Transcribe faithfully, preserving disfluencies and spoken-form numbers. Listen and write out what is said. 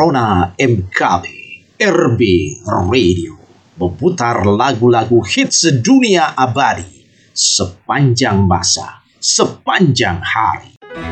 Rona M K B R B Radio memutar lagu-lagu hits dunia abadi sepanjang masa, sepanjang hari.